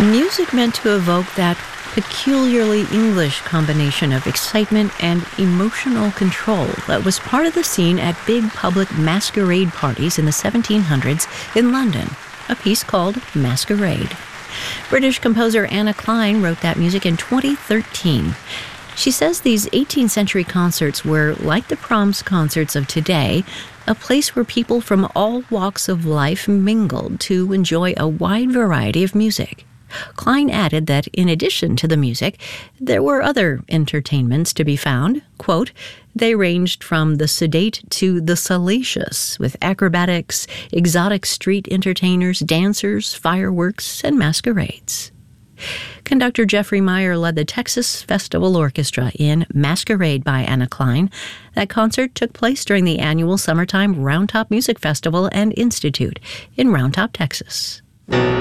Music meant to evoke that peculiarly English combination of excitement and emotional control that was part of the scene at big public masquerade parties in the 1700s in London, a piece called Masquerade. British composer Anna Klein wrote that music in 2013. She says these 18th century concerts were, like the proms concerts of today, a place where people from all walks of life mingled to enjoy a wide variety of music. Klein added that in addition to the music, there were other entertainments to be found. Quote, they ranged from the sedate to the salacious, with acrobatics, exotic street entertainers, dancers, fireworks, and masquerades. Conductor Jeffrey Meyer led the Texas Festival Orchestra in Masquerade by Anna Klein. That concert took place during the annual summertime Round Top Music Festival and Institute in Round Top, Texas.